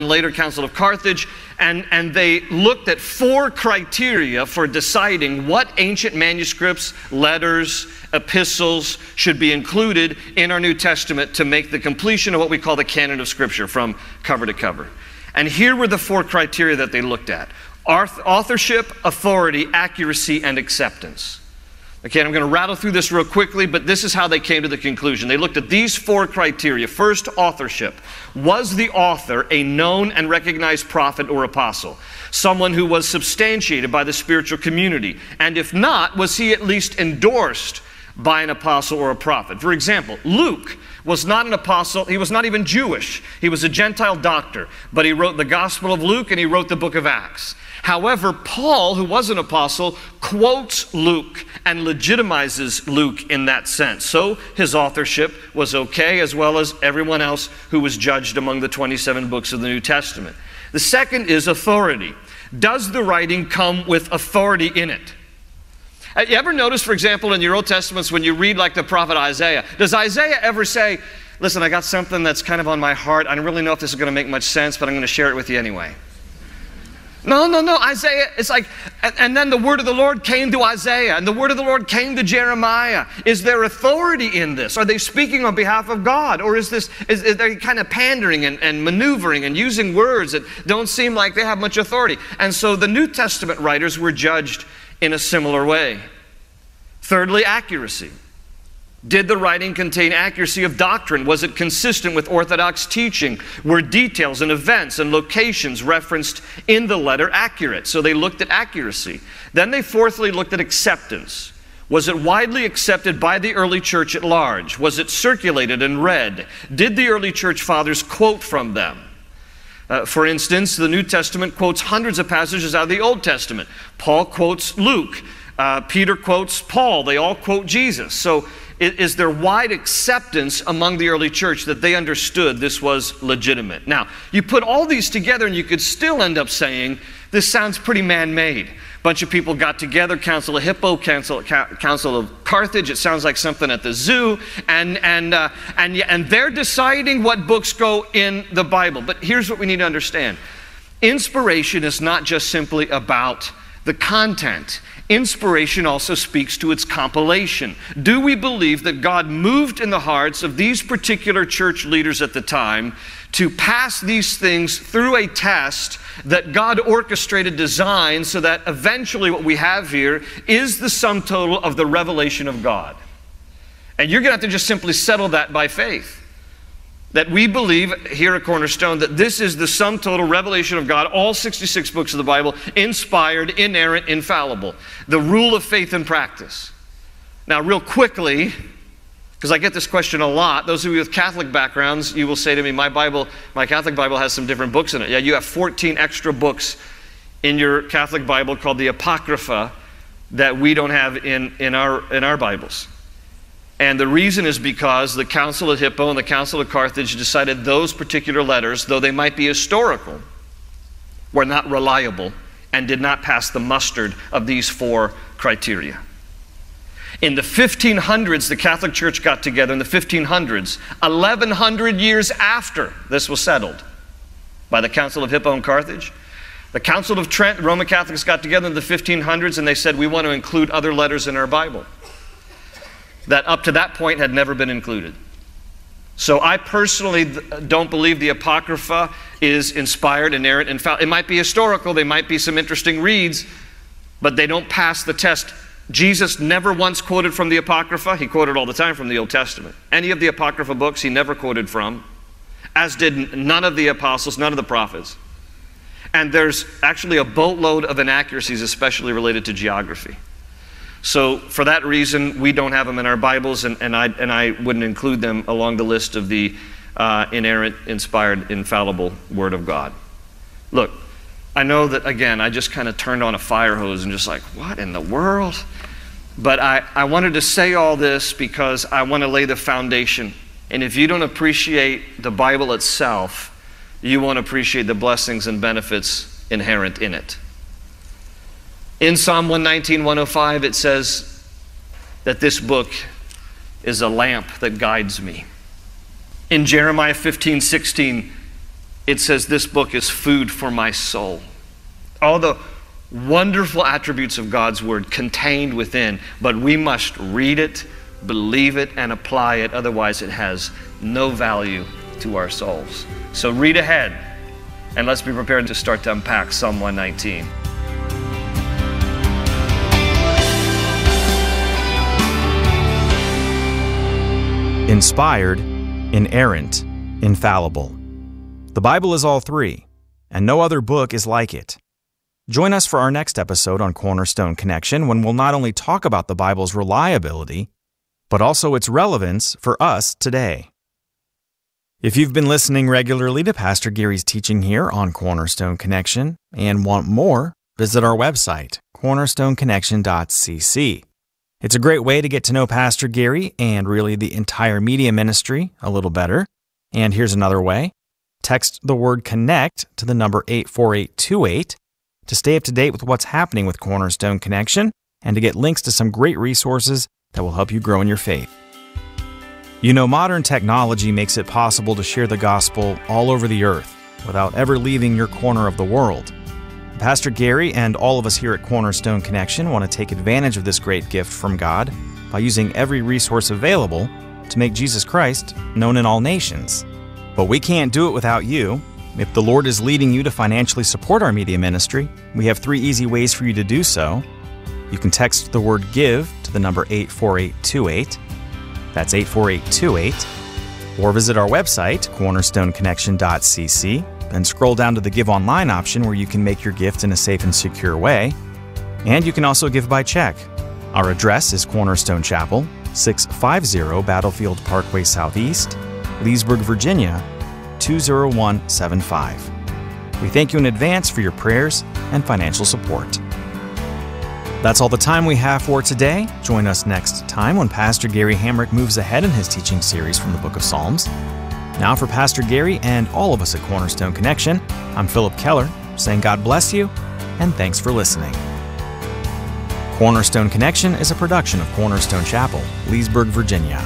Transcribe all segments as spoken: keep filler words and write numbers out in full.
later Council of Carthage, and, and they looked at four criteria for deciding what ancient manuscripts, letters, epistles should be included in our New Testament to make the completion of what we call the canon of Scripture from cover to cover. And here were the four criteria that they looked at: authorship, authority, accuracy, and acceptance. Okay, and I'm going to rattle through this real quickly, but this is how they came to the conclusion. They looked at these four criteria. First, authorship. Was the author a known and recognized prophet or apostle? Someone who was substantiated by the spiritual community? And if not, was he at least endorsed by an apostle or a prophet? For example, Luke was not an apostle. He was not even Jewish. He was a Gentile doctor, but he wrote the Gospel of Luke and he wrote the book of Acts. However, Paul, who was an apostle, quotes Luke and legitimizes Luke in that sense. So his authorship was okay, as well as everyone else who was judged among the twenty-seven books of the New Testament. The second is authority. Does the writing come with authority in it? Have you ever noticed, for example, in your Old Testaments, when you read like the prophet Isaiah, does Isaiah ever say, listen, I got something that's kind of on my heart. I don't really know if this is going to make much sense, but I'm going to share it with you anyway? No, no, no. Isaiah, it's like, and, and then the word of the Lord came to Isaiah, and the word of the Lord came to Jeremiah. Is there authority in this? Are they speaking on behalf of God? Or is this, is, is they kind of pandering and, and maneuvering and using words that don't seem like they have much authority? And so the New Testament writers were judged in a similar way. Thirdly, accuracy. Did the writing contain accuracy of doctrine? Was it consistent with orthodox teaching? Were details and events and locations referenced in the letter accurate? So they looked at accuracy. Then they fourthly looked at acceptance. Was it widely accepted by the early church at large? Was it circulated and read? Did the early church fathers quote from them? Uh, for instance, the New Testament quotes hundreds of passages out of the Old Testament. Paul quotes Luke. Uh, Peter quotes Paul. They all quote Jesus. So is there wide acceptance among the early church that they understood this was legitimate? Now, you put all these together and you could still end up saying, this sounds pretty man-made. A bunch of people got together, Council of Hippo, Council, Council of Carthage, it sounds like something at the zoo, and, and, uh, and, and they're deciding what books go in the Bible. But here's what we need to understand. Inspiration is not just simply about the content. Inspiration also speaks to its compilation. Do we believe that God moved in the hearts of these particular church leaders at the time to pass these things through a test that God orchestrated, designed, so that eventually what we have here is the sum total of the revelation of God? And you're going to have to just simply settle that by faith. That we believe here at Cornerstone that this is the sum total revelation of God, all sixty-six books of the Bible, inspired, inerrant, infallible. The rule of faith and practice. Now, real quickly, because I get this question a lot, those of you with Catholic backgrounds, you will say to me, my Bible, my Catholic Bible has some different books in it. Yeah, you have fourteen extra books in your Catholic Bible called the Apocrypha that we don't have in, in, our, in our Bibles. And the reason is because the Council of Hippo and the Council of Carthage decided those particular letters, though they might be historical, were not reliable and did not pass the mustard of these four criteria. In the fifteen hundreds, the Catholic Church got together in the fifteen hundreds, eleven hundred years after this was settled by the Council of Hippo and Carthage. The Council of Trent, Roman Catholics got together in the fifteen hundreds and they said, we want to include other letters in our Bible that up to that point had never been included. So I personally don't believe the Apocrypha is inspired, inerrant, infallible. It might be historical, they might be some interesting reads, but they don't pass the test. Jesus never once quoted from the Apocrypha. He quoted all the time from the Old Testament. Any of the Apocrypha books he never quoted from, as did none of the apostles, none of the prophets. And there's actually a boatload of inaccuracies, especially related to geography. So for that reason, we don't have them in our Bibles, and, and, I, and I wouldn't include them along the list of the uh, inerrant, inspired, infallible Word of God. Look, I know that, again, I just kind of turned on a fire hose and just like, what in the world? But I, I wanted to say all this because I want to lay the foundation. And if you don't appreciate the Bible itself, you won't appreciate the blessings and benefits inherent in it. In Psalm one nineteen, one oh five, it says that this book is a lamp that guides me. In Jeremiah fifteen, sixteen, it says this book is food for my soul. All the wonderful attributes of God's word contained within, but we must read it, believe it, and apply it. Otherwise, it has no value to our souls. So read ahead, and let's be prepared to start to unpack Psalm one nineteen. Inspired, inerrant, infallible. The Bible is all three, and no other book is like it. Join us for our next episode on Cornerstone Connection, when we'll not only talk about the Bible's reliability, but also its relevance for us today. If you've been listening regularly to Pastor Gary's teaching here on Cornerstone Connection and want more, visit our website, cornerstone connection dot c c. It's a great way to get to know Pastor Gary and really the entire media ministry a little better. And here's another way. Text the word CONNECT to the number eight four eight two eight to stay up to date with what's happening with Cornerstone Connection and to get links to some great resources that will help you grow in your faith. You know, modern technology makes it possible to share the gospel all over the earth without ever leaving your corner of the world. Pastor Gary and all of us here at Cornerstone Connection want to take advantage of this great gift from God by using every resource available to make Jesus Christ known in all nations. But we can't do it without you. If the Lord is leading you to financially support our media ministry, we have three easy ways for you to do so. You can text the word GIVE to the number eight four eight two eight. That's eight four eight two eight. Or visit our website, cornerstone connection dot c c, and scroll down to the Give Online option where you can make your gift in a safe and secure way. And you can also give by check. Our address is Cornerstone Chapel, six fifty Battlefield Parkway Southeast, Leesburg, Virginia, two zero one seven five. We thank you in advance for your prayers and financial support. That's all the time we have for today. Join us next time when Pastor Gary Hamrick moves ahead in his teaching series from the book of Psalms. Now for Pastor Gary and all of us at Cornerstone Connection, I'm Philip Keller, saying God bless you and thanks for listening. Cornerstone Connection is a production of Cornerstone Chapel, Leesburg, Virginia.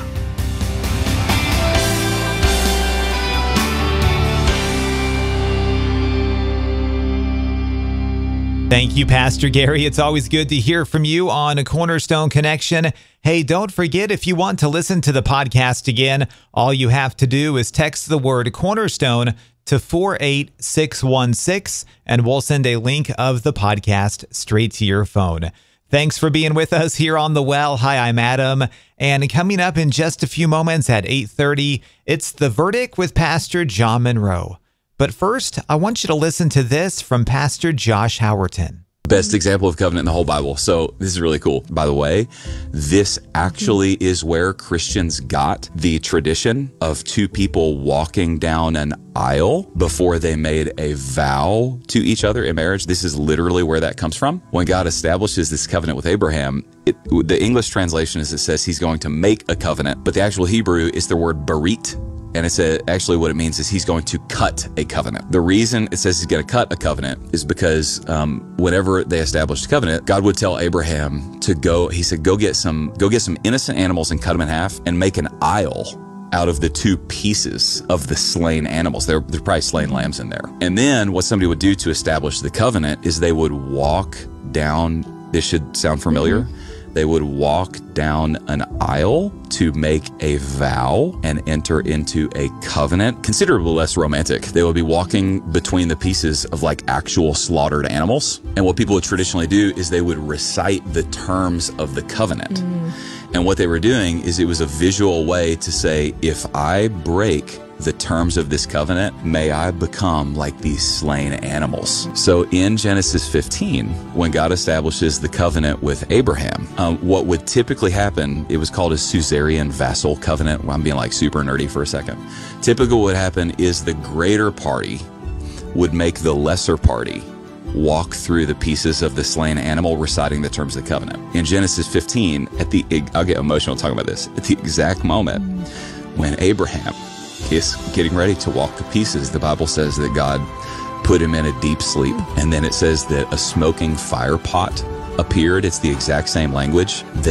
Thank you, Pastor Gary. It's always good to hear from you on a Cornerstone Connection. Hey, don't forget, if you want to listen to the podcast again, all you have to do is text the word Cornerstone to four eight six one six, and we'll send a link of the podcast straight to your phone. Thanks for being with us here on The Well. Hi, I'm Adam. And coming up in just a few moments at eight thirty, it's The Verdict with Pastor John Monroe. But first, I want you to listen to this from Pastor Josh Howerton. Best example of covenant in the whole Bible. So this is really cool. By the way, this actually is where Christians got the tradition of two people walking down an aisle before they made a vow to each other in marriage. This is literally where that comes from. When God establishes this covenant with Abraham, it, the English translation is it says he's going to make a covenant, but the actual Hebrew is the word barit. And it's a, actually what it means is he's going to cut a covenant. The reason it says he's going to cut a covenant is because um, whenever they established a covenant, God would tell Abraham to go, he said, go get some, go get some innocent animals and cut them in half and make an aisle out of the two pieces of the slain animals. There, there's probably slain lambs in there. And then what somebody would do to establish the covenant is they would walk down, this should sound familiar, mm-hmm. They would walk down an aisle to make a vow and enter into a covenant, considerably less romantic. They would be walking between the pieces of like actual slaughtered animals. And what people would traditionally do is they would recite the terms of the covenant. Mm. And what they were doing is it was a visual way to say, if I break the terms of this covenant, may I become like these slain animals. So in Genesis fifteen, when God establishes the covenant with Abraham, um, what would typically happen, it was called a suzerain vassal covenant. I'm being like super nerdy for a second. Typically what would happen is the greater party would make the lesser party walk through the pieces of the slain animal reciting the terms of the covenant. In Genesis fifteen, at the, I'll get emotional talking about this, at the exact moment when Abraham is getting ready to walk the pieces, the Bible says that God put him in a deep sleep. And then it says that a smoking fire pot appeared. It's the exact same language that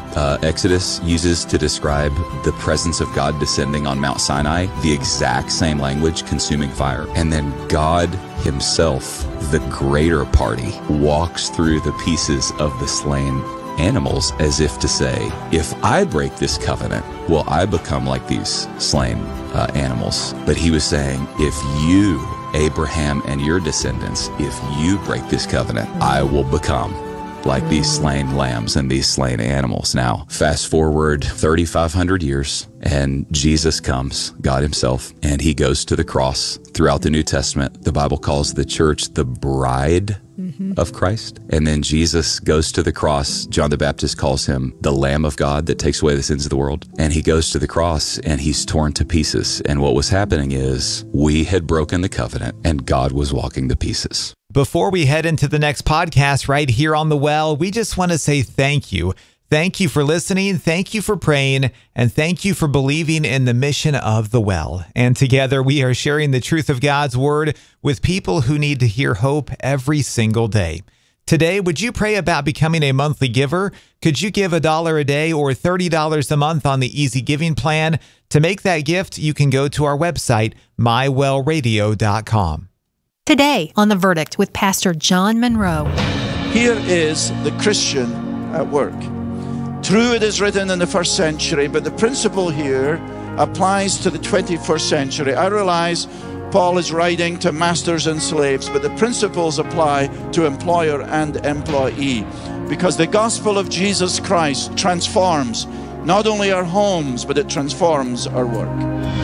uh, Exodus uses to describe the presence of God descending on Mount Sinai, the exact same language, consuming fire. And then God himself, the greater party, walks through the pieces of the slain animals as if to say, if I break this covenant, will I become like these slain uh, animals? But he was saying, if you, Abraham and your descendants, if you break this covenant, I will become like these slain lambs and these slain animals. Now, fast forward thirty-five hundred years, and Jesus comes, God himself, and he goes to the cross. Throughout the New Testament, the Bible calls the church the bride mm-hmm. of Christ. And then Jesus goes to the cross. John the Baptist calls him the Lamb of God that takes away the sins of the world. And he goes to the cross, and he's torn to pieces. And what was happening is we had broken the covenant, and God was walking the pieces. Before we head into the next podcast right here on The Well, we just want to say thank you. Thank you for listening. Thank you for praying. And thank you for believing in the mission of The Well. And together we are sharing the truth of God's word with people who need to hear hope every single day. Today, would you pray about becoming a monthly giver? Could you give a dollar a day or thirty dollars a month on the Easy Giving plan? To make that gift, you can go to our website, my well radio dot com. Today on The Verdict with Pastor John Monroe. Here is the Christian at work. True, it is written in the first century, but the principle here applies to the twenty-first century. I realize Paul is writing to masters and slaves, but the principles apply to employer and employee, because the gospel of Jesus Christ transforms not only our homes, but it transforms our work.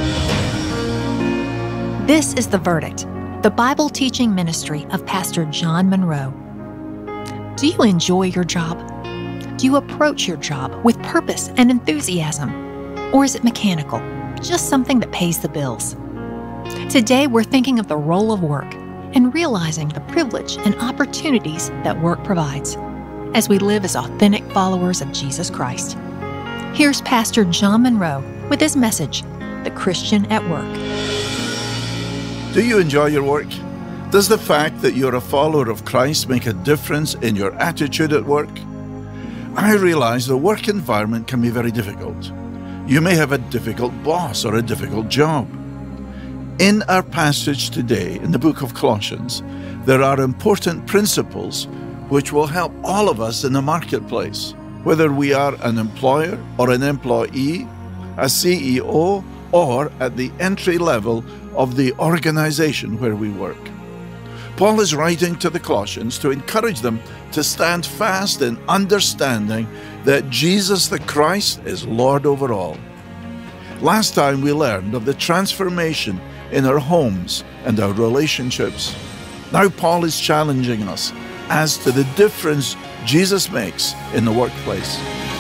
This is The Verdict, the Bible teaching ministry of Pastor John Monroe. Do you enjoy your job? Do you approach your job with purpose and enthusiasm? Or is it mechanical, just something that pays the bills? Today, we're thinking of the role of work and realizing the privilege and opportunities that work provides as we live as authentic followers of Jesus Christ. Here's Pastor John Monroe with his message, The Christian at Work. Do you enjoy your work? Does the fact that you're a follower of Christ make a difference in your attitude at work? I realize the work environment can be very difficult. You may have a difficult boss or a difficult job. In our passage today, in the book of Colossians, there are important principles which will help all of us in the marketplace, whether we are an employer or an employee, a C E O, or at the entry level of the organization where we work. Paul is writing to the Colossians to encourage them to stand fast in understanding that Jesus the Christ is Lord over all. Last time we learned of the transformation in our homes and our relationships. Now Paul is challenging us as to the difference Jesus makes in the workplace.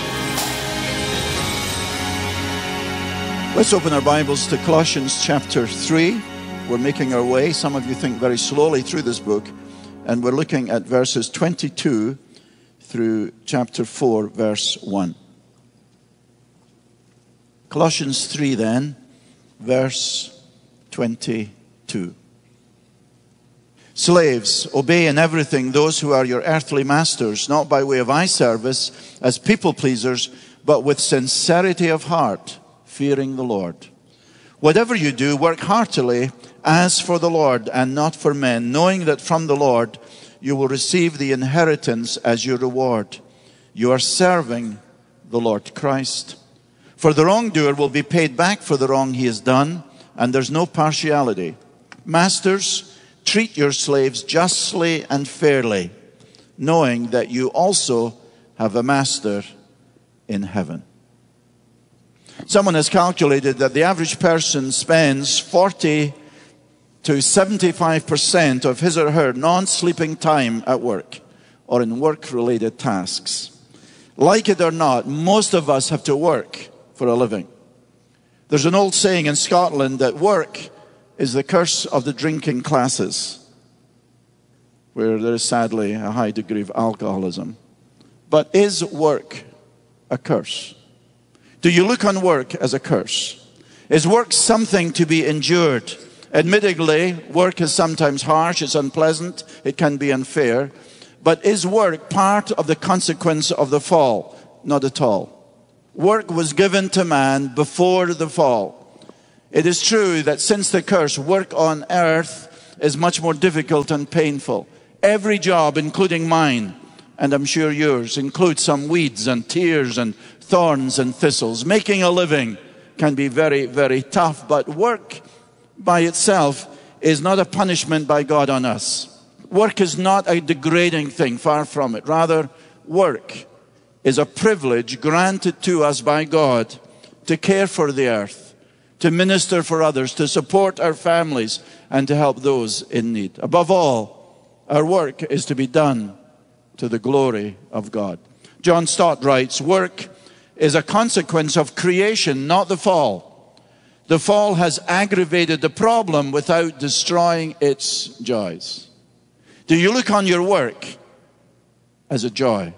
Let's open our Bibles to Colossians chapter three. We're making our way, some of you think very slowly, through this book, and we're looking at verses twenty-two through chapter four, verse one. Colossians three then, verse twenty-two. Slaves, obey in everything those who are your earthly masters, not by way of eye service as people pleasers, but with sincerity of heart, fearing the Lord. Whatever you do, work heartily as for the Lord and not for men, knowing that from the Lord you will receive the inheritance as your reward. You are serving the Lord Christ. For the wrongdoer will be paid back for the wrong he has done, and there's no partiality. Masters, treat your slaves justly and fairly, knowing that you also have a master in heaven. Someone has calculated that the average person spends forty to seventy-five percent of his or her non-sleeping time at work or in work-related tasks. Like it or not, most of us have to work for a living. There's an old saying in Scotland that work is the curse of the drinking classes, where there is sadly a high degree of alcoholism. But is work a curse? Do you look on work as a curse? Is work something to be endured? Admittedly, work is sometimes harsh, it's unpleasant, it can be unfair. But is work part of the consequence of the fall? Not at all. Work was given to man before the fall. It is true that since the curse, work on earth is much more difficult and painful. Every job, including mine, and I'm sure yours, includes some weeds and tears and thorns and thistles. Making a living can be very, very tough, but work by itself is not a punishment by God on us. Work is not a degrading thing, far from it. Rather, work is a privilege granted to us by God to care for the earth, to minister for others, to support our families, and to help those in need. Above all, our work is to be done to the glory of God. John Stott writes, work is a consequence of creation, not the fall. The fall has aggravated the problem without destroying its joys. Do you look on your work as a joy?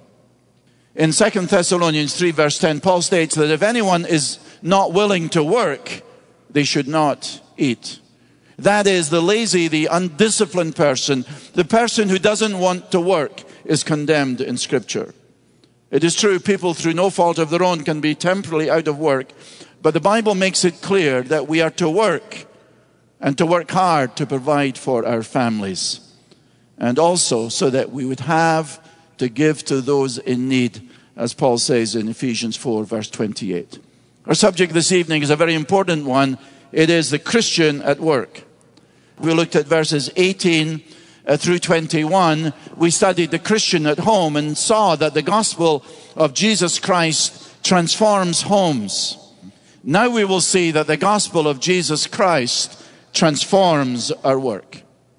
In Second Thessalonians three, verse ten, Paul states that if anyone is not willing to work, they should not eat. That is, the lazy, the undisciplined person, the person who doesn't want to work, is condemned in Scripture. It is true, people through no fault of their own can be temporarily out of work, but the Bible makes it clear that we are to work, and to work hard to provide for our families. And also so that we would have to give to those in need, as Paul says in Ephesians four, verse twenty-eight. Our subject this evening is a very important one. It is the Christian at work. We looked at verses eighteen uh, through twenty-one. We studied the Christian at home and saw that the gospel of Jesus Christ transforms homes. Now we will see that the gospel of Jesus Christ transforms our work.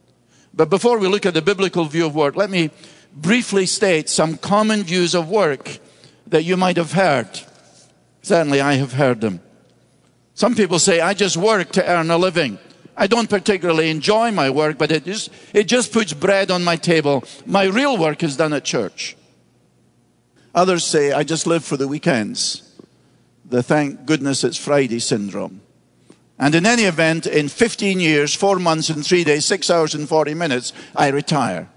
But before we look at the biblical view of work, let me briefly state some common views of work that you might have heard. Certainly I have heard them. Some people say, I just work to earn a living. I don't particularly enjoy my work, but it just, it just puts bread on my table. My real work is done at church. Others say, I just live for the weekends. The thank goodness it's Friday syndrome. And in any event, in fifteen years, four months and three days, six hours and forty minutes, I retire.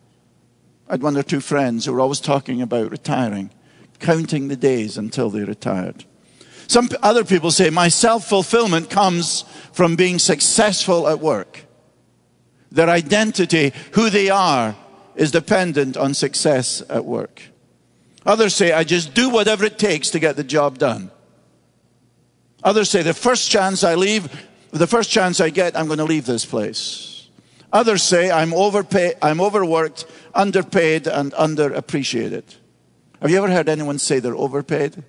I had one or two friends who were always talking about retiring, counting the days until they retired. Some other people say, my self-fulfillment comes from being successful at work. Their identity, who they are, is dependent on success at work. Others say, I just do whatever it takes to get the job done. Others say, the first chance I leave, the first chance I get, I'm going to leave this place. Others say, I'm overpaid, I'm overworked, underpaid, and underappreciated. Have you ever heard anyone say they're overpaid?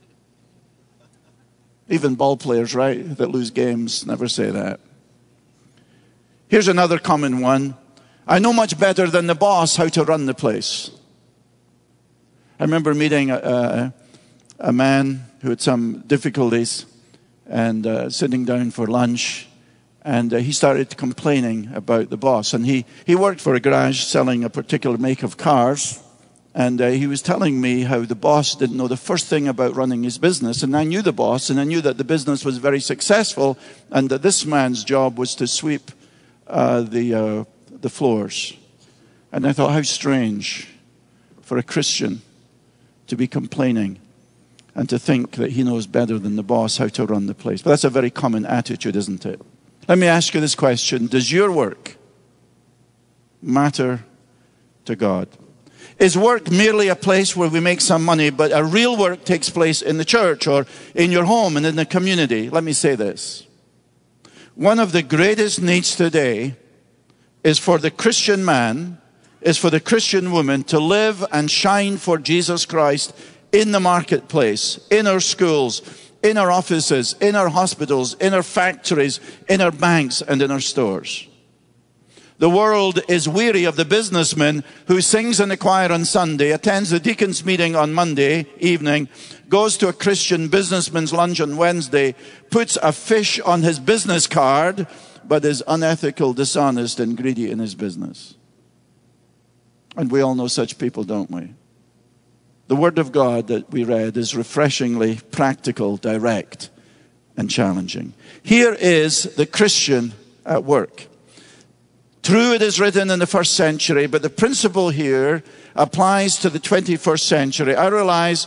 Even ball players, right, that lose games never say that. Here's another common one. I know much better than the boss how to run the place. I remember meeting a, a, a man who had some difficulties and uh, sitting down for lunch, and uh, he started complaining about the boss. And he, he worked for a garage selling a particular make of cars, and uh, he was telling me how the boss didn't know the first thing about running his business. And I knew the boss, and I knew that the business was very successful, and that this man's job was to sweep uh, the, uh, the floors. And I thought, how strange for a Christian to be complaining and to think that he knows better than the boss how to run the place. But that's a very common attitude, isn't it? Let me ask you this question. Does your work matter to God? Is work merely a place where we make some money, but a real work takes place in the church or in your home and in the community? Let me say this. One of the greatest needs today is for the Christian man, is for the Christian woman to live and shine for Jesus Christ in the marketplace, in our schools, in our offices, in our hospitals, in our factories, in our banks, and in our stores. The world is weary of the businessman who sings in the choir on Sunday, attends the deacon's meeting on Monday evening, goes to a Christian businessman's lunch on Wednesday, puts a fish on his business card, but is unethical, dishonest, and greedy in his business. And we all know such people, don't we? The Word of God that we read is refreshingly practical, direct, and challenging. Here is the Christian at work. True, it is written in the first century, but the principle here applies to the twenty-first century. I realize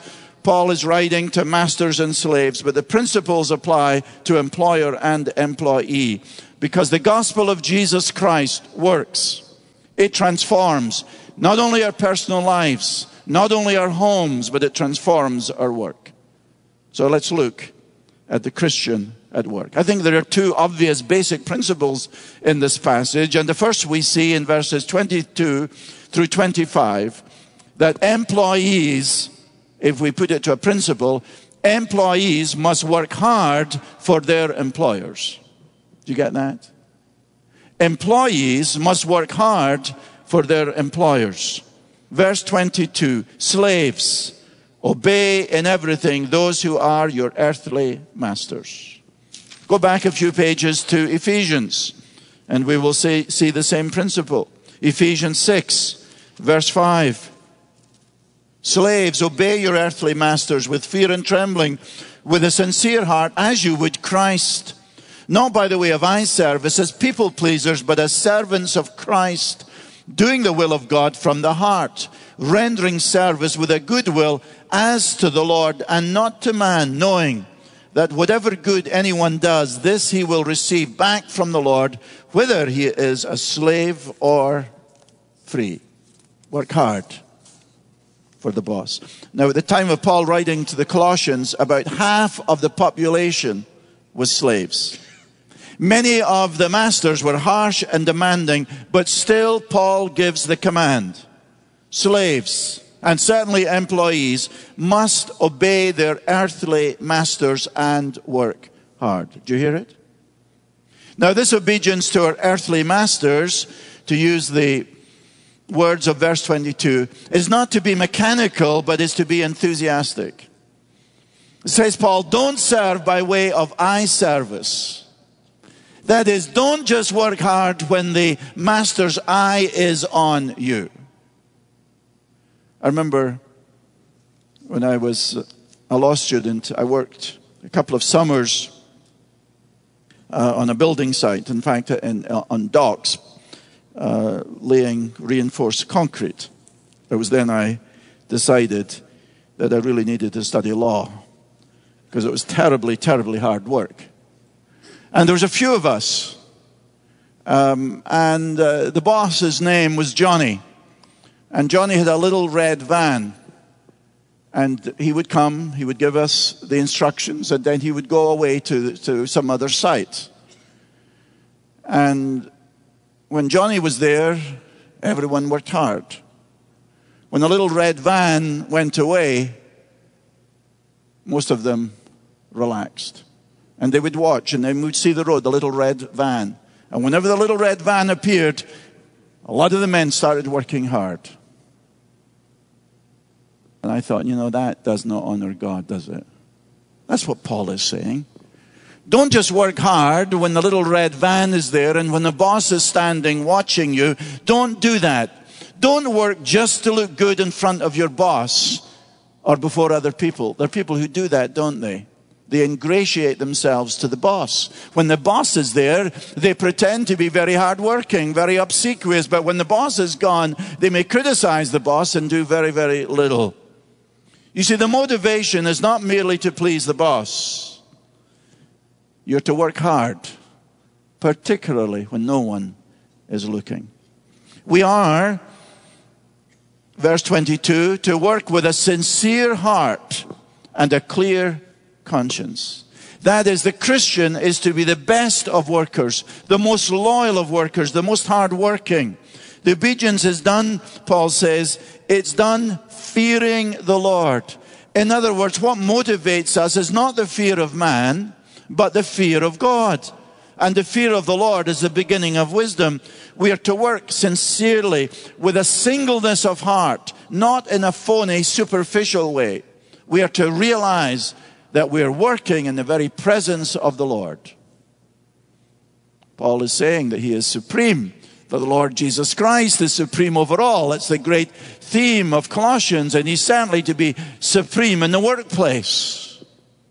Paul is writing to masters and slaves, but the principles apply to employer and employee, because the gospel of Jesus Christ works. It transforms not only our personal lives, not only our homes, but it transforms our work. So let's look at the Christian at work. I think there are two obvious basic principles in this passage, and the first we see in verses twenty-two through twenty-five, that employees, if we put it to a principle, employees must work hard for their employers. Do you get that? Employees must work hard for their employers. Verse twenty-two, slaves, obey in everything those who are your earthly masters. Go back a few pages to Ephesians, and we will see, see the same principle. Ephesians six, verse five. Slaves, obey your earthly masters with fear and trembling, with a sincere heart, as you would Christ. Not by the way of eye service as people pleasers, but as servants of Christ, doing the will of God from the heart, rendering service with a good will as to the Lord and not to man, knowing that whatever good anyone does, this he will receive back from the Lord, whether he is a slave or free. Work hard for the boss. Now, at the time of Paul writing to the Colossians, about half of the population was slaves. Many of the masters were harsh and demanding, but still Paul gives the command. Slaves, and certainly employees, must obey their earthly masters and work hard. Do you hear it? Now, this obedience to our earthly masters, to use the words of verse twenty-two, is not to be mechanical, but is to be enthusiastic. It says, Paul, don't serve by way of eye service. That is, don't just work hard when the master's eye is on you. I remember when I was a law student, I worked a couple of summers uh, on a building site, in fact, in, uh, on docks, uh, laying reinforced concrete. It was then I decided that I really needed to study law, because it was terribly, terribly hard work. And there was a few of us, um, and uh, the boss's name was Johnny. And Johnny had a little red van, and he would come, he would give us the instructions, and then he would go away to, to some other site. And when Johnny was there, everyone worked hard. When the little red van went away, most of them relaxed. And they would watch, and they would see the road, the little red van. And whenever the little red van appeared, a lot of the men started working hard. And I thought, you know, that does not honor God, does it? That's what Paul is saying. Don't just work hard when the little red van is there and when the boss is standing watching you. Don't do that. Don't work just to look good in front of your boss or before other people. There are people who do that, don't they? They ingratiate themselves to the boss. When the boss is there, they pretend to be very hardworking, very obsequious. But when the boss is gone, they may criticize the boss and do very, very little. You see, the motivation is not merely to please the boss. You're to work hard, particularly when no one is looking. We are, verse twenty-two, to work with a sincere heart and a clear conscience. That is, the Christian is to be the best of workers, the most loyal of workers, the most hardworking. The obedience is done, Paul says, it's done fearing the Lord. In other words, what motivates us is not the fear of man, but the fear of God. And the fear of the Lord is the beginning of wisdom. We are to work sincerely with a singleness of heart, not in a phony, superficial way. We are to realize that we are working in the very presence of the Lord. Paul is saying that he is supreme, that the Lord Jesus Christ is supreme over all. It's the great theme of Colossians, and he's certainly to be supreme in the workplace.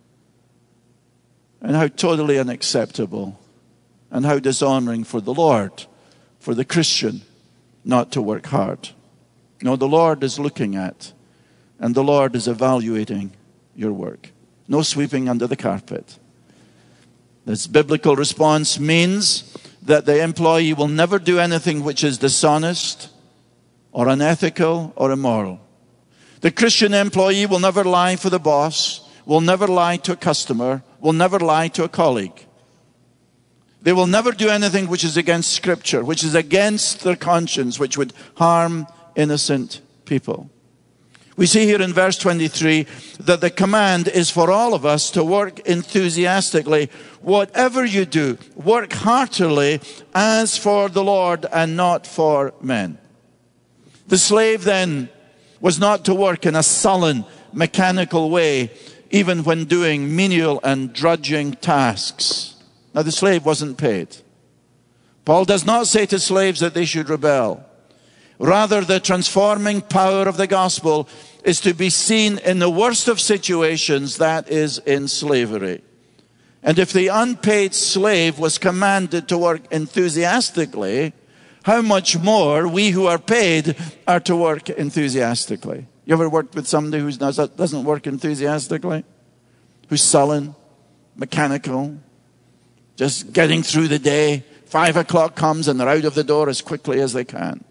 And how totally unacceptable and how dishonoring for the Lord, for the Christian, not to work hard. No, the Lord is looking at, and the Lord is evaluating your work. No sweeping under the carpet. This biblical response means that the employee will never do anything which is dishonest or unethical or immoral. The Christian employee will never lie for the boss, will never lie to a customer, will never lie to a colleague. They will never do anything which is against Scripture, which is against their conscience, which would harm innocent people. We see here in verse twenty-three that the command is for all of us to work enthusiastically. Whatever you do, work heartily as for the Lord and not for men. The slave then was not to work in a sullen, mechanical way, even when doing menial and drudging tasks. Now, the slave wasn't paid. Paul does not say to slaves that they should rebel. Rather, the transforming power of the gospel is to be seen in the worst of situations, that is, in slavery. And if the unpaid slave was commanded to work enthusiastically, how much more we who are paid are to work enthusiastically. You ever worked with somebody who doesn't work enthusiastically? Who's sullen, mechanical, just getting through the day. Five o'clock comes and they're out of the door as quickly as they can.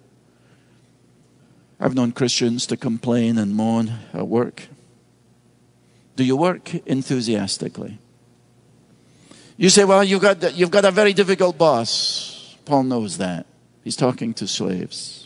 I've known Christians to complain and moan at work. Do you work enthusiastically? You say, well, you've got, you've got a very difficult boss. Paul knows that. He's talking to slaves.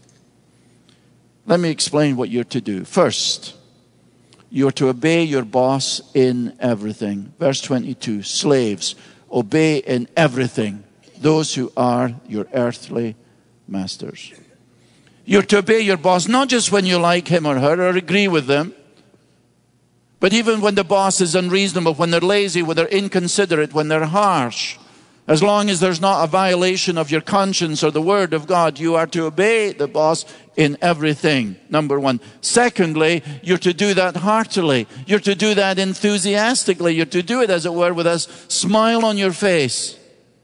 Let me explain what you're to do. First, you're to obey your boss in everything. Verse twenty-two, slaves, obey in everything those who are your earthly masters. You're to obey your boss, not just when you like him or her or agree with them, but even when the boss is unreasonable, when they're lazy, when they're inconsiderate, when they're harsh. As long as there's not a violation of your conscience or the word of God, you are to obey the boss in everything, number one. Secondly, you're to do that heartily. You're to do that enthusiastically. You're to do it, as it were, with a smile on your face.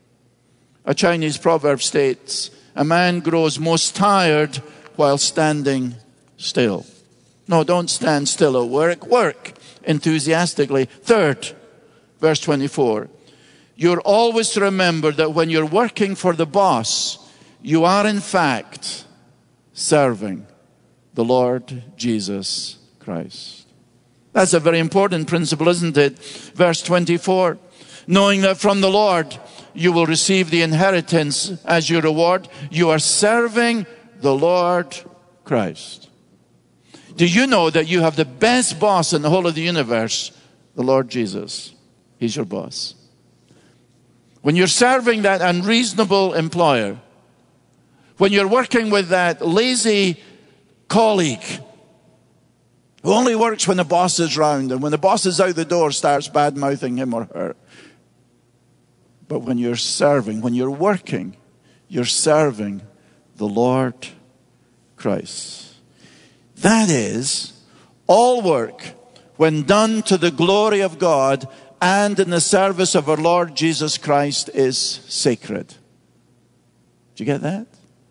A Chinese proverb states, a man grows most tired while standing still. No, don't stand still at work. Work enthusiastically. Third, verse twenty-four. You're always to remember that when you're working for the boss, you are in fact serving the Lord Jesus Christ. That's a very important principle, isn't it? Verse twenty-four. Knowing that from the Lord you will receive the inheritance as your reward, you are serving the Lord Christ. Do you know that you have the best boss in the whole of the universe? The Lord Jesus. He's your boss. When you're serving that unreasonable employer, when you're working with that lazy colleague who only works when the boss is round, and when the boss is out the door starts bad-mouthing him or her. But when you're serving, when you're working, you're serving the Lord Christ. That is, all work, when done to the glory of God and in the service of our Lord Jesus Christ, is sacred. Do you get that?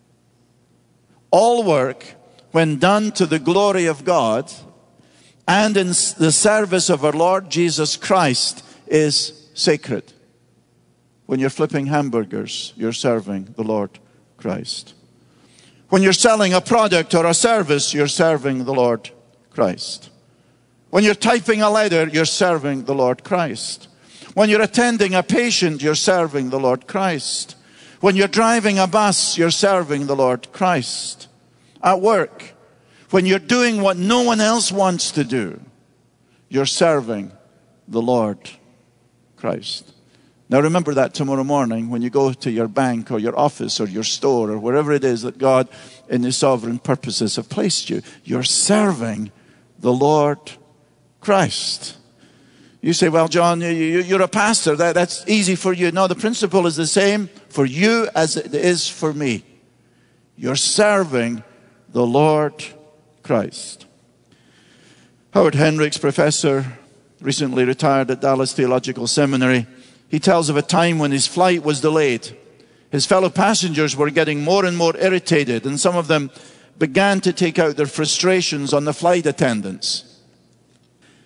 All work, when done to the glory of God and in the service of our Lord Jesus Christ, is sacred. When you're flipping hamburgers, you're serving the Lord Christ. When you're selling a product or a service, you're serving the Lord Christ. When you're typing a letter, you're serving the Lord Christ. When you're attending a patient, you're serving the Lord Christ. When you're driving a bus, you're serving the Lord Christ. At work, when you're doing what no one else wants to do, you're serving the Lord Christ. Now remember that tomorrow morning when you go to your bank or your office or your store or wherever it is that God in His sovereign purposes have placed you. You're serving the Lord Christ. You say, well, John, you're a pastor. That, that's easy for you. No, the principle is the same for you as it is for me. You're serving the Lord Christ. Howard Hendricks, professor, recently retired at Dallas Theological Seminary, he tells of a time when his flight was delayed. His fellow passengers were getting more and more irritated, and some of them began to take out their frustrations on the flight attendants.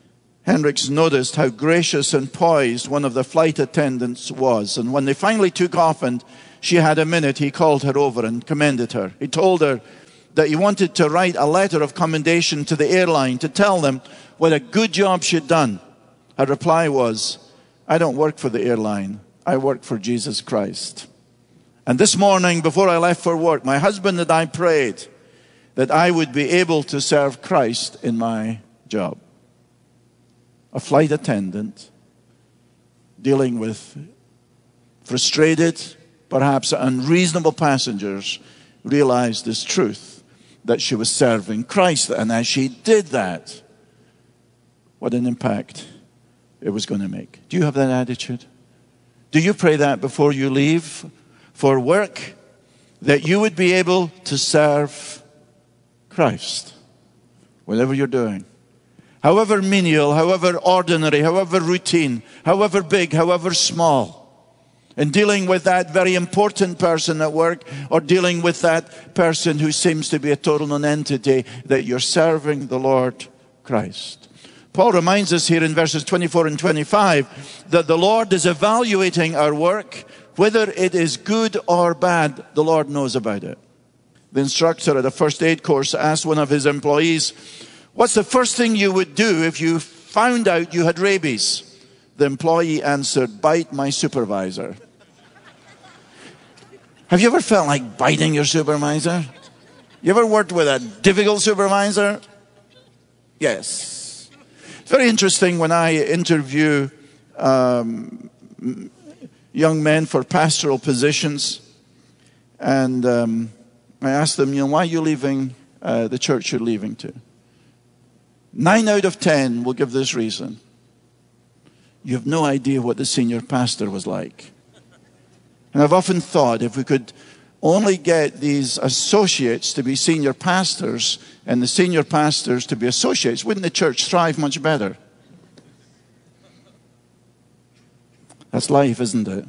Hendricks noticed how gracious and poised one of the flight attendants was. And when they finally took off and she had a minute, he called her over and commended her. He told her that he wanted to write a letter of commendation to the airline to tell them what a good job she'd done. Her reply was, "I don't work for the airline. I work for Jesus Christ. And this morning, before I left for work, my husband and I prayed that I would be able to serve Christ in my job." A flight attendant dealing with frustrated, perhaps unreasonable passengers realized this truth, that she was serving Christ. And as she did that, what an impact it was going to make. Do you have that attitude? Do you pray that before you leave for work, that you would be able to serve Christ, whatever you're doing? However menial, however ordinary, however routine, however big, however small. In dealing with that very important person at work, or dealing with that person who seems to be a total nonentity, that you're serving the Lord Christ. Paul reminds us here in verses twenty-four and twenty-five that the Lord is evaluating our work. Whether it is good or bad, the Lord knows about it. The instructor at a first aid course asked one of his employees, "What's the first thing you would do if you found out you had rabies?" The employee answered, "Bite my supervisor." Have you ever felt like biting your supervisor? You ever worked with a difficult supervisor? Yes. It's very interesting when I interview um, young men for pastoral positions, and um, I ask them, you know, why are you leaving uh, the church you're leaving to? Nine out of ten will give this reason. You have no idea what the senior pastor was like. And I've often thought, if we could only get these associates to be senior pastors and the senior pastors to be associates, wouldn't the church thrive much better? That's life, isn't it?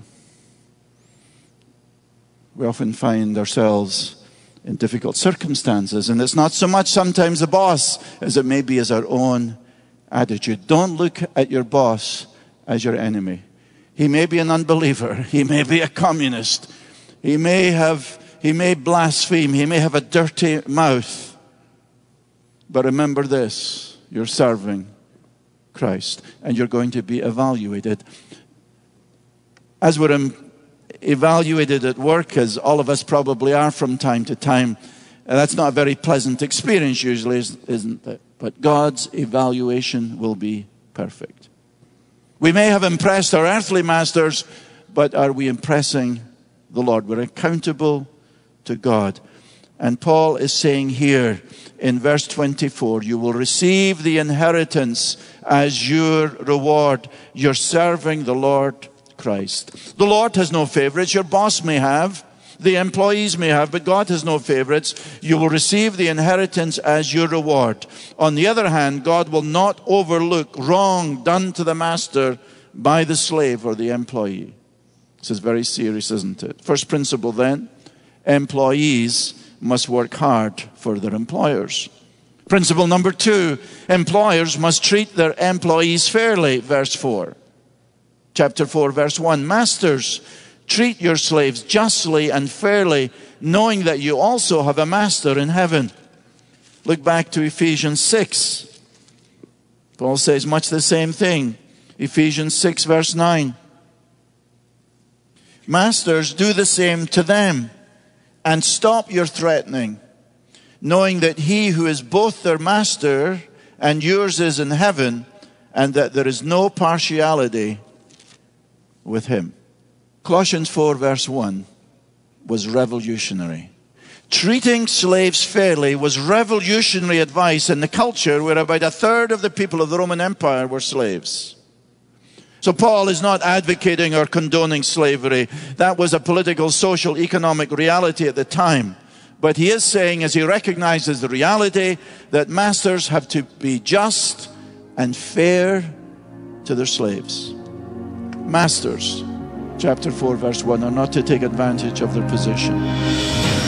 We often find ourselves in difficult circumstances, and it's not so much sometimes the boss as it may be as our own attitude. Don't look at your boss as your enemy. He may be an unbeliever. He may be a communist. He may have, he may blaspheme. He may have a dirty mouth. But remember this, you're serving Christ, and you're going to be evaluated. As we're evaluated at work, as all of us probably are from time to time, that's not a very pleasant experience usually, isn't it? But God's evaluation will be perfect. We may have impressed our earthly masters, but are we impressing the Lord? We're accountable to God. And Paul is saying here in verse twenty-four, you will receive the inheritance as your reward. You're serving the Lord Christ. The Lord has no favorites. Your boss may have, the employees may have, but God has no favorites. You will receive the inheritance as your reward. On the other hand, God will not overlook wrong done to the master by the slave or the employee. This is very serious, isn't it? First principle then, employees must work hard for their employers. Principle number two, employers must treat their employees fairly. Verse four. Chapter four, verse one. Masters, treat your slaves justly and fairly, knowing that you also have a master in heaven. Look back to Ephesians six. Paul says much the same thing. Ephesians six, verse nine. Masters, do the same to them, and stop your threatening, knowing that he who is both their master and yours is in heaven, and that there is no partiality with him. Colossians four, verse one was revolutionary. Treating slaves fairly was revolutionary advice in the culture where about a third of the people of the Roman Empire were slaves. So Paul is not advocating or condoning slavery. That was a political, social, economic reality at the time. But he is saying, as he recognizes the reality, that masters have to be just and fair to their slaves. Masters, chapter four, verse one, are not to take advantage of their position.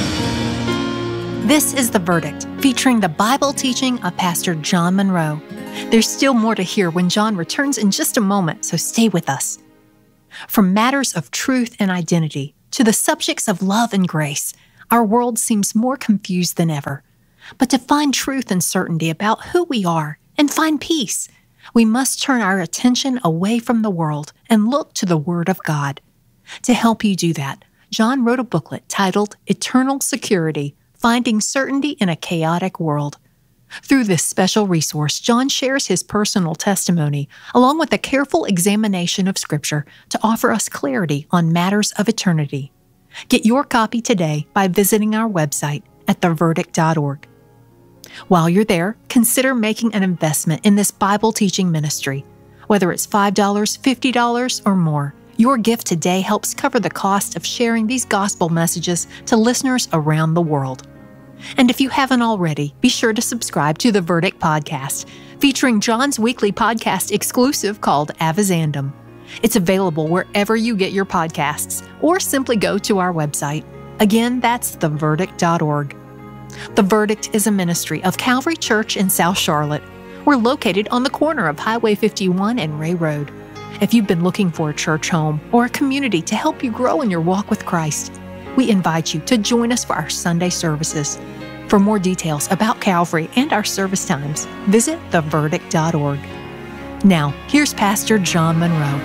This is The Verdict, featuring the Bible teaching of Pastor John Monroe. There's still more to hear when John returns in just a moment, so stay with us. From matters of truth and identity to the subjects of love and grace, our world seems more confused than ever. But to find truth and certainty about who we are and find peace, we must turn our attention away from the world and look to the Word of God. To help you do that, John wrote a booklet titled Eternal Security, Finding Certainty in a Chaotic World. Through this special resource, John shares his personal testimony, along with a careful examination of Scripture to offer us clarity on matters of eternity. Get your copy today by visiting our website at the verdict dot org. While you're there, consider making an investment in this Bible teaching ministry. Whether it's five dollars, fifty dollars, or more, your gift today helps cover the cost of sharing these gospel messages to listeners around the world. And if you haven't already, be sure to subscribe to the Verdict Podcast, featuring John's weekly podcast exclusive called Avizandum. It's available wherever you get your podcasts, or simply go to our website. Again, that's the verdict dot org. The Verdict is a ministry of Calvary Church in South Charlotte. We're located on the corner of Highway fifty-one and Ray Road. If you've been looking for a church home or a community to help you grow in your walk with Christ, we invite you to join us for our Sunday services. For more details about Calvary and our service times, visit the verdict dot org. Now, here's Pastor John Monroe.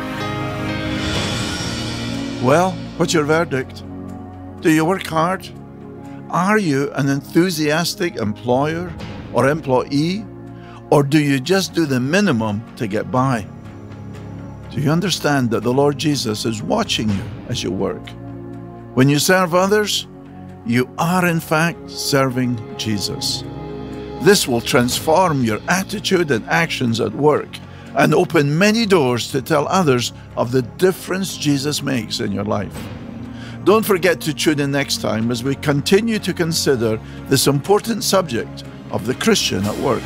Well, what's your verdict? Do you work hard? Are you an enthusiastic employer or employee? Or do you just do the minimum to get by? Do you understand that the Lord Jesus is watching you as you work? When you serve others, you are in fact serving Jesus. This will transform your attitude and actions at work and open many doors to tell others of the difference Jesus makes in your life. Don't forget to tune in next time as we continue to consider this important subject of the Christian at work.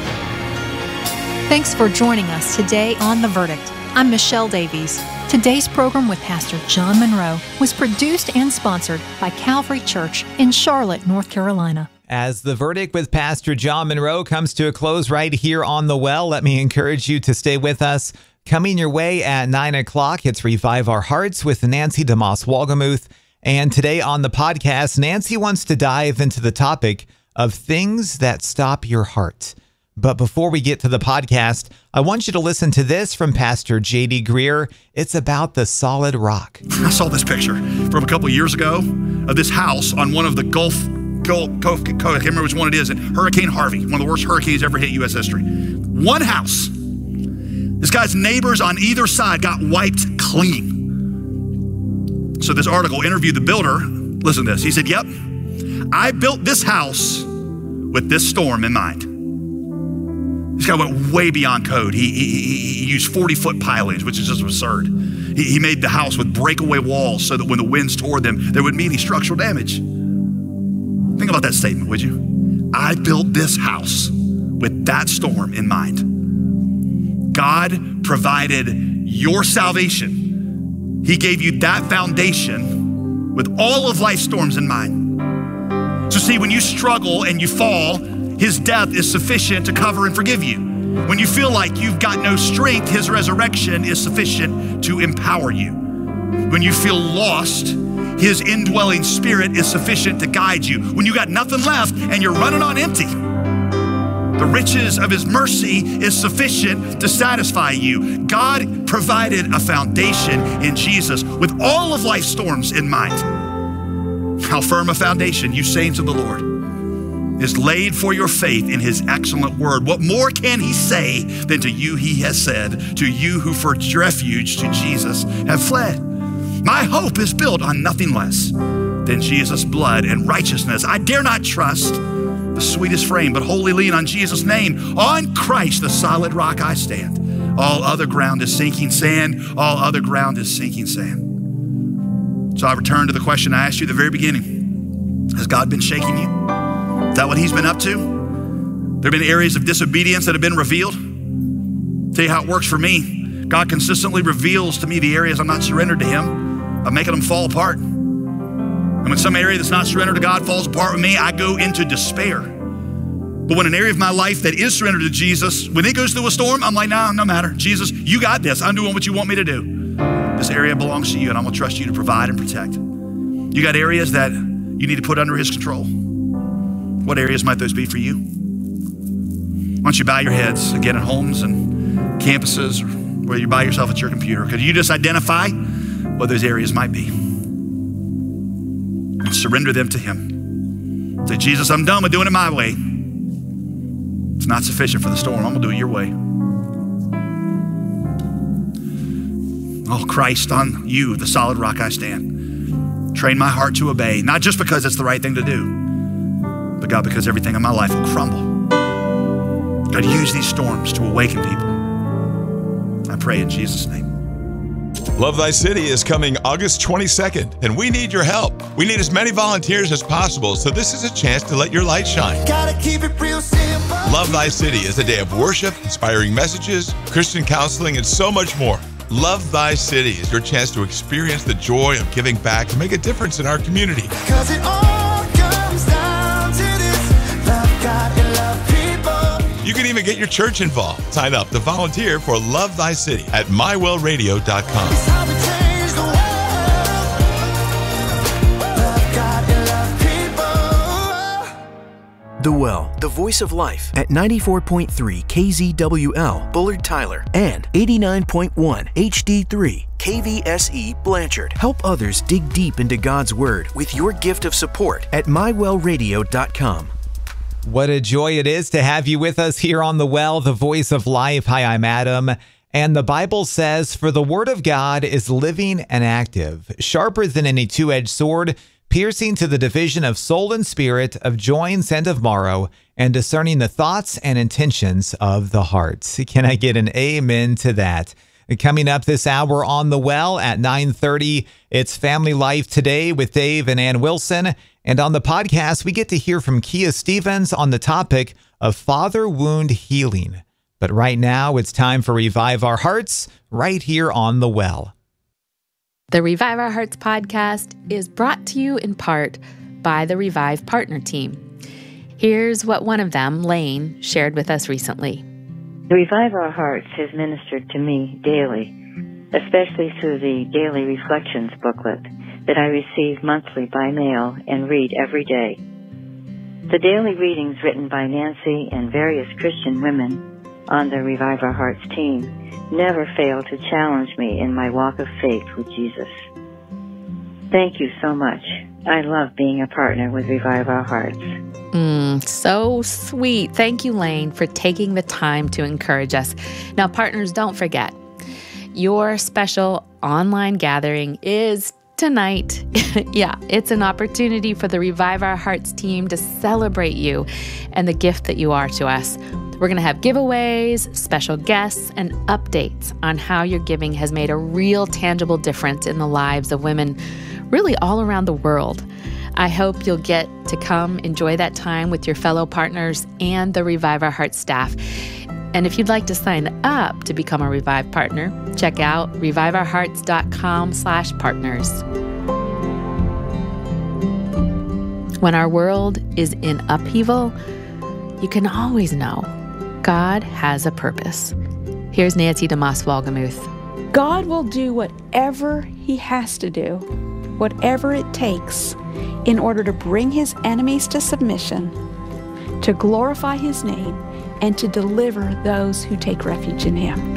Thanks for joining us today on The Verdict. I'm Michelle Davies. Today's program with Pastor John Monroe was produced and sponsored by Calvary Church in Charlotte, North Carolina. As The Verdict with Pastor John Monroe comes to a close right here on The Well, let me encourage you to stay with us. Coming your way at nine o'clock, it's Revive Our Hearts with Nancy DeMoss Wolgemuth. And today on the podcast, Nancy wants to dive into the topic of things that stop your heart. But before we get to the podcast, I want you to listen to this from Pastor J D Greer. It's about the solid rock. I saw this picture from a couple of years ago of this house on one of the Gulf, Gulf, Gulf, I can't remember which one it is, and Hurricane Harvey, one of the worst hurricanes ever hit U S history. One house. This guy's neighbors on either side got wiped clean. So this article interviewed the builder. Listen to this. He said, yep, I built this house with this storm in mind. This guy went way beyond code. He, he, he used forty-foot pilings, which is just absurd. He, he made the house with breakaway walls so that when the winds tore them, there wouldn't be any structural damage. Think about that statement, would you? I built this house with that storm in mind. God provided your salvation. He gave you that foundation with all of life's storms in mind. So see, when you struggle and you fall, His death is sufficient to cover and forgive you. When you feel like you've got no strength, His resurrection is sufficient to empower you. When you feel lost, His indwelling Spirit is sufficient to guide you. When you got nothing left and you're running on empty, the riches of His mercy is sufficient to satisfy you. God provided a foundation in Jesus with all of life's storms in mind. How firm a foundation, you saints of the Lord, is laid for your faith in His excellent word. What more can He say than to you He has said, to you who for refuge to Jesus have fled? My hope is built on nothing less than Jesus' blood and righteousness. I dare not trust the sweetest frame, but wholly lean on Jesus' name. On Christ, the solid rock I stand. All other ground is sinking sand. All other ground is sinking sand. So I return to the question I asked you at the very beginning. Has God been shaking you? Is that what He's been up to? There have been areas of disobedience that have been revealed. I'll tell you how it works for me. God consistently reveals to me the areas I'm not surrendered to Him by making them fall apart. And when some area that's not surrendered to God falls apart with me, I go into despair. But when an area of my life that is surrendered to Jesus, when it goes through a storm, I'm like, nah, no matter. Jesus, you got this. I'm doing what you want me to do. This area belongs to you, and I'm gonna trust you to provide and protect. You got areas that you need to put under his control. What areas might those be for you? Why don't you bow your heads again at homes and campuses, or where you're by yourself at your computer? Could you just identify what those areas might be and surrender them to him? Say, Jesus, I'm done with doing it my way. It's not sufficient for the storm. I'm gonna do it your way. Oh, Christ, on you, the solid rock I stand. Train my heart to obey, not just because it's the right thing to do, but God, because everything in my life will crumble. God, use these storms to awaken people. I pray in Jesus' name. Love Thy City is coming August twenty-second, and we need your help. We need as many volunteers as possible, so this is a chance to let your light shine. Gotta keep it real simple. Love Thy City is a day of worship, inspiring messages, Christian counseling, and so much more. Love Thy City is your chance to experience the joy of giving back to make a difference in our community. 'Cause it all comes down to this. Love God and love people. You can even get your church involved. Sign up to volunteer for Love Thy City at my well radio dot com. It's how we change the world. Love God and love people. The Well, the voice of life at ninety-four point three K Z W L, Bullard Tyler, and eighty-nine point one H D three K V S E Blanchard. Help others dig deep into God's Word with your gift of support at my well radio dot com. What a joy it is to have you with us here on The Well, the voice of life. Hi, I'm Adam. And the Bible says, "For the word of God is living and active, sharper than any two-edged sword, piercing to the division of soul and spirit, of joints and of marrow, and discerning the thoughts and intentions of the heart." Can I get an amen to that? Coming up this hour on The Well at nine thirty, it's Family Life Today with Dave and Ann Wilson. And on the podcast, we get to hear from Kia Stevens on the topic of father wound healing. But right now, it's time for Revive Our Hearts right here on The Well. The Revive Our Hearts podcast is brought to you in part by the Revive Partner Team. Here's what one of them, Lane, shared with us recently. Revive Our Hearts has ministered to me daily, especially through the Daily Reflections booklet that I receive monthly by mail and read every day. The daily readings written by Nancy and various Christian women on the Revive Our Hearts team never fail to challenge me in my walk of faith with Jesus. Thank you so much. I love being a partner with Revive Our Hearts. Mm, so sweet. Thank you, Lane, for taking the time to encourage us. Now, partners, don't forget, your special online gathering is tonight. Yeah, it's an opportunity for the Revive Our Hearts team to celebrate you and the gift that you are to us. We're going to have giveaways, special guests, and updates on how your giving has made a real tangible difference in the lives of women really all around the world. I hope you'll get to come enjoy that time with your fellow partners and the Revive Our Hearts staff. And if you'd like to sign up to become a Revive partner, check out revive our hearts dot com slash partners. When our world is in upheaval, you can always know God has a purpose. Here's Nancy DeMoss Wolgemuth. God will do whatever He has to do, whatever it takes, in order to bring His enemies to submission, to glorify His name, and to deliver those who take refuge in Him.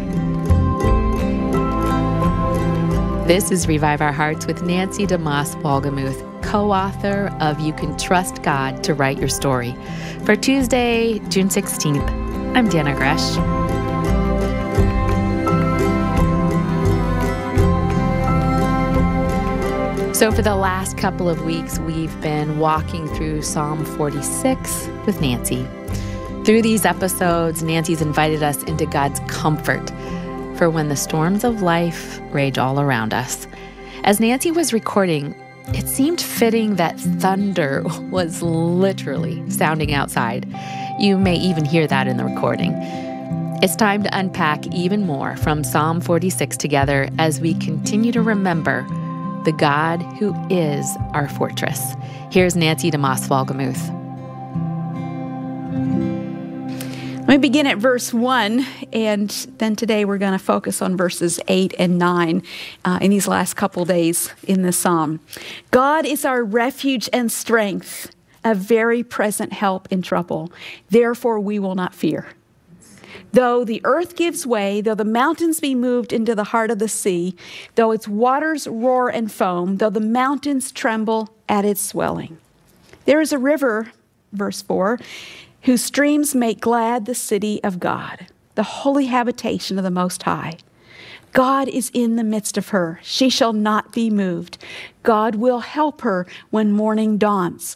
This is Revive Our Hearts with Nancy DeMoss Wolgemuth, co-author of You Can Trust God to Write Your Story. For Tuesday, June sixteenth, I'm Dana Gresh. So for the last couple of weeks, we've been walking through Psalm forty-six with Nancy. Through these episodes, Nancy's invited us into God's comfort for when the storms of life rage all around us. As Nancy was recording, it seemed fitting that thunder was literally sounding outside. You may even hear that in the recording. It's time to unpack even more from Psalm forty-six together as we continue to remember the God who is our fortress. Here's Nancy DeMoss Wolgemuth. Let me begin at verse one, and then today we're going to focus on verses eight and nine uh, in these last couple days in the psalm. God is our refuge and strength, a very present help in trouble. Therefore we will not fear. Though the earth gives way, though the mountains be moved into the heart of the sea, though its waters roar and foam, though the mountains tremble at its swelling. There is a river, verse four, whose streams make glad the city of God, the holy habitation of the Most High. God is in the midst of her. She shall not be moved. God will help her when morning dawns.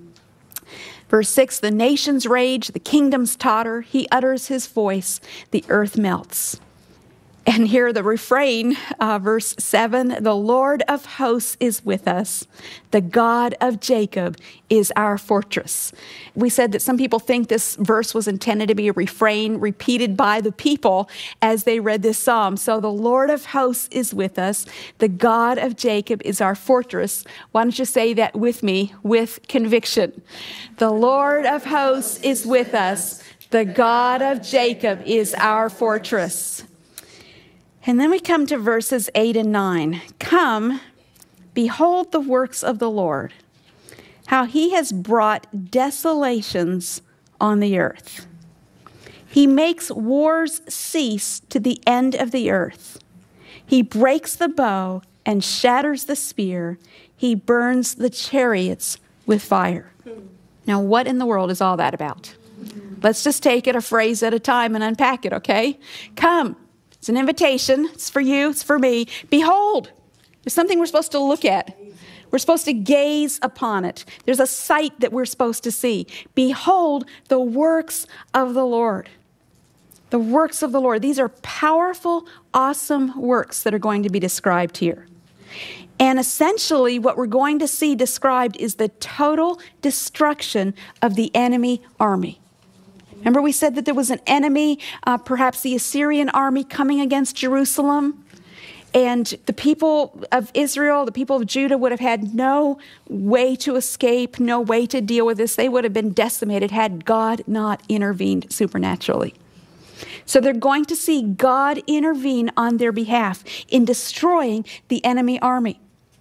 Verse six, the nations rage, the kingdoms totter. He utters his voice, the earth melts. And here the refrain, uh, verse seven, the Lord of hosts is with us. The God of Jacob is our fortress. We said that some people think this verse was intended to be a refrain repeated by the people as they read this psalm. So the Lord of hosts is with us. The God of Jacob is our fortress. Why don't you say that with me with conviction? The Lord of hosts is with us. The God of Jacob is our fortress. And then we come to verses eight and nine. Come, behold the works of the Lord, how he has brought desolations on the earth. He makes wars cease to the end of the earth. He breaks the bow and shatters the spear. He burns the chariots with fire. Now, what in the world is all that about? Let's just take it a phrase at a time and unpack it, okay? Come. It's an invitation. It's for you. It's for me. Behold, there's something we're supposed to look at. We're supposed to gaze upon it. There's a sight that we're supposed to see. Behold the works of the Lord. The works of the Lord. These are powerful, awesome works that are going to be described here. And essentially what we're going to see described is the total destruction of the enemy army. Remember we said that there was an enemy, uh, perhaps the Assyrian army coming against Jerusalem. And the people of Israel, the people of Judah would have had no way to escape, no way to deal with this. They would have been decimated had God not intervened supernaturally. So they're going to see God intervene on their behalf in destroying the enemy army.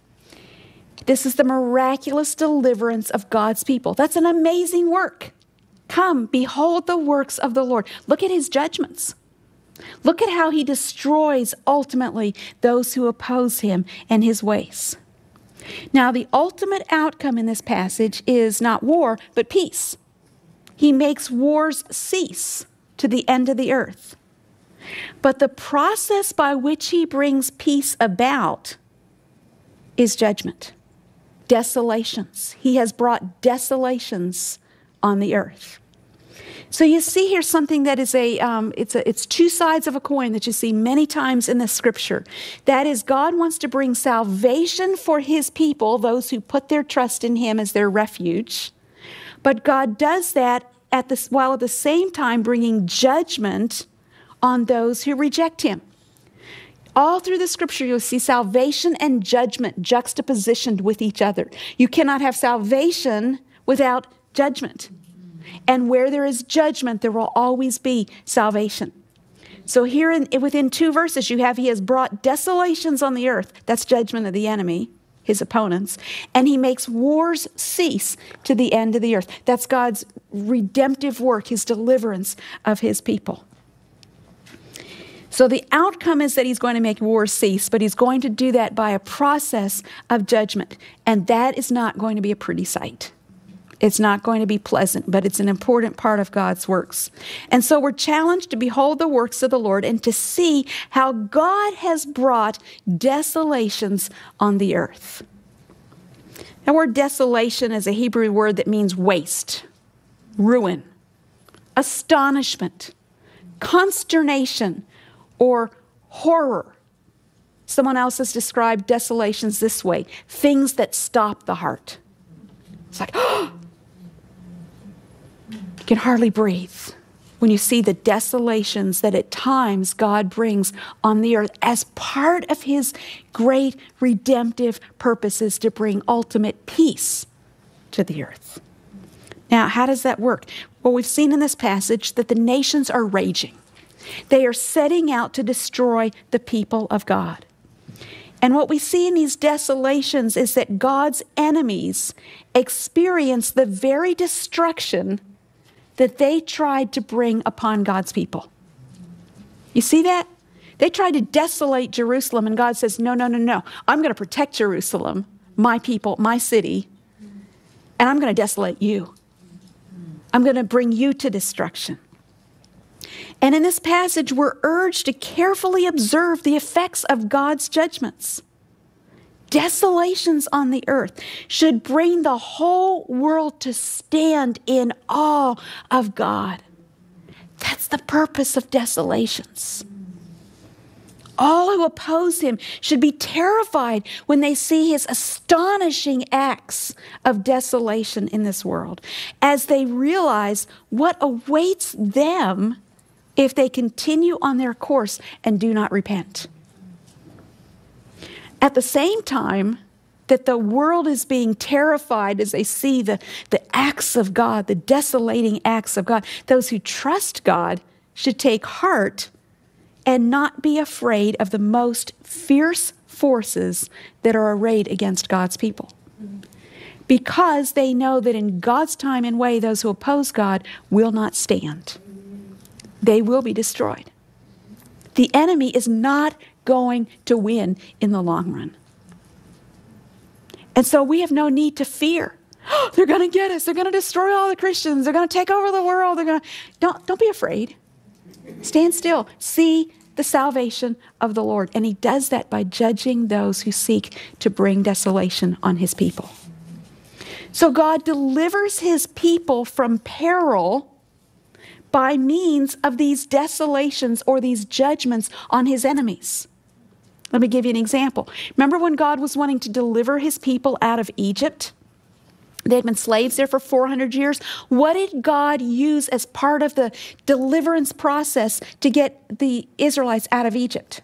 This is the miraculous deliverance of God's people. That's an amazing work. Come, behold the works of the Lord. Look at his judgments. Look at how he destroys ultimately those who oppose him and his ways. Now, the ultimate outcome in this passage is not war, but peace. He makes wars cease to the end of the earth. But the process by which he brings peace about is judgment. Desolations. He has brought desolations on the earth. So you see here something that is a, um, it's a, it's two sides of a coin that you see many times in the scripture. That is, God wants to bring salvation for his people, those who put their trust in him as their refuge. But God does that at the, while at the same time bringing judgment on those who reject him. All through the scripture, you'll see salvation and judgment juxtapositioned with each other. You cannot have salvation without judgment. And where there is judgment, there will always be salvation. So here in, within two verses, you have he has brought desolations on the earth. That's judgment of the enemy, his opponents. And he makes wars cease to the end of the earth. That's God's redemptive work, his deliverance of his people. So the outcome is that he's going to make wars cease, but he's going to do that by a process of judgment. And that is not going to be a pretty sight. It's not going to be pleasant, but it's an important part of God's works. And so we're challenged to behold the works of the Lord and to see how God has brought desolations on the earth. The word desolation is a Hebrew word that means waste, ruin, astonishment, consternation, or horror. Someone else has described desolations this way: things that stop the heart. It's like, oh, you can hardly breathe when you see the desolations that at times God brings on the earth as part of his great redemptive purposes to bring ultimate peace to the earth. Now, how does that work? Well, we've seen in this passage that the nations are raging. They are setting out to destroy the people of God. And what we see in these desolations is that God's enemies experience the very destruction that they tried to bring upon God's people. You see that? They tried to desolate Jerusalem, and God says, no, no, no, no. I'm going to protect Jerusalem, my people, my city, and I'm going to desolate you. I'm going to bring you to destruction. And in this passage, we're urged to carefully observe the effects of God's judgments. Desolations on the earth should bring the whole world to stand in awe of God. That's the purpose of desolations. All who oppose him should be terrified when they see his astonishing acts of desolation in this world, as they realize what awaits them if they continue on their course and do not repent. At the same time that the world is being terrified as they see the, the acts of God, the desolating acts of God, those who trust God should take heart and not be afraid of the most fierce forces that are arrayed against God's people. Because they know that in God's time and way, those who oppose God will not stand. They will be destroyed. The enemy is not going to win in the long run. And so we have no need to fear. Oh, they're going to get us. They're going to destroy all the Christians. They're going to take over the world. They're going to... Don't, don't be afraid. Stand still. See the salvation of the Lord. And he does that by judging those who seek to bring desolation on his people. So God delivers his people from peril by means of these desolations or these judgments on his enemies. Let me give you an example. Remember when God was wanting to deliver his people out of Egypt? They had been slaves there for four hundred years. What did God use as part of the deliverance process to get the Israelites out of Egypt?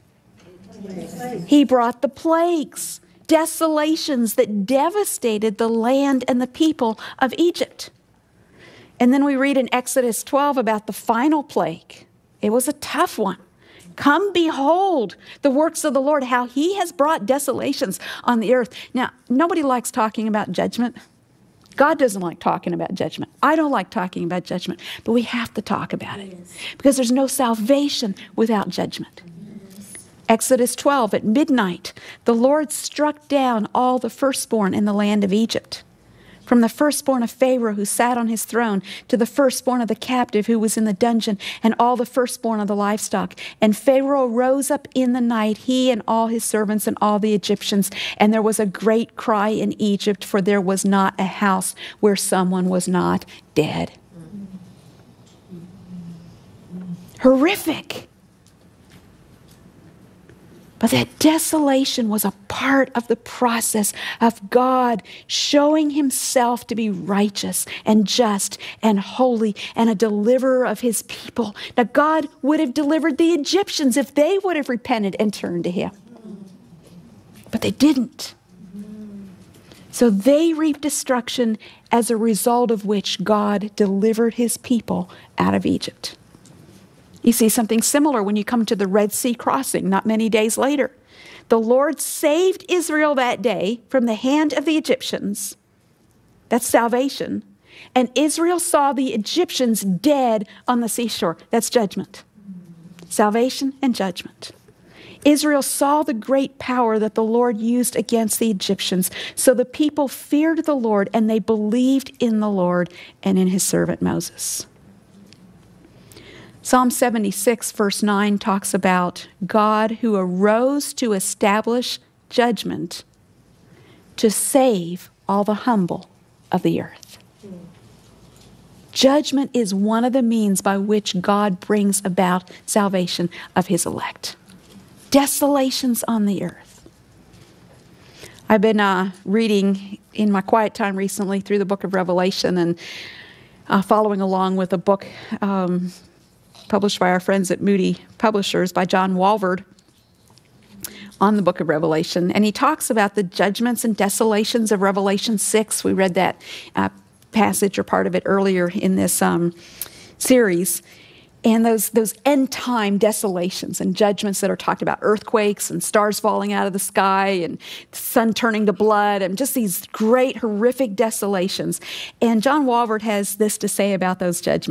He brought the plagues, desolations that devastated the land and the people of Egypt. And then we read in Exodus twelve about the final plague. It was a tough one. Come behold the works of the Lord, how he has brought desolations on the earth. Now, nobody likes talking about judgment. God doesn't like talking about judgment. I don't like talking about judgment, but we have to talk about it because there's no salvation without judgment. Exodus twelve, at midnight, the Lord struck down all the firstborn in the land of Egypt, from the firstborn of Pharaoh who sat on his throne to the firstborn of the captive who was in the dungeon, and all the firstborn of the livestock. And Pharaoh rose up in the night, he and all his servants and all the Egyptians, and there was a great cry in Egypt, for there was not a house where someone was not dead. Horrific. But that desolation was a part of the process of God showing himself to be righteous and just and holy and a deliverer of his people. Now, God would have delivered the Egyptians if they would have repented and turned to him. But they didn't. So they reaped destruction, as a result of which God delivered his people out of Egypt. You see something similar when you come to the Red Sea crossing not many days later. The Lord saved Israel that day from the hand of the Egyptians. That's salvation. And Israel saw the Egyptians dead on the seashore. That's judgment. Salvation and judgment. Israel saw the great power that the Lord used against the Egyptians. So the people feared the Lord, and they believed in the Lord and in his servant Moses. Psalm seventy-six, verse nine, talks about God who arose to establish judgment to save all the humble of the earth. Judgment is one of the means by which God brings about salvation of his elect. Desolations on the earth. I've been uh, reading in my quiet time recently through the book of Revelation and uh, following along with a book um, published by our friends at Moody Publishers by John Walvoord on the book of Revelation. And he talks about the judgments and desolations of Revelation six. We read that uh, passage or part of it earlier in this um, series. And those those end time desolations and judgments that are talked about, earthquakes and stars falling out of the sky and the sun turning to blood, and just these great horrific desolations. And John Walvoord has this to say about those judgments.